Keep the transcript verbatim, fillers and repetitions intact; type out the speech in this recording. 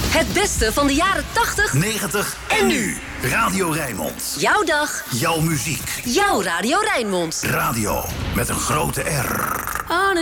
Het beste van de jaren tachtig, negentig en nu. Radio Rijnmond. Jouw dag. Jouw muziek. Jouw Radio Rijnmond. Radio met een grote R. On a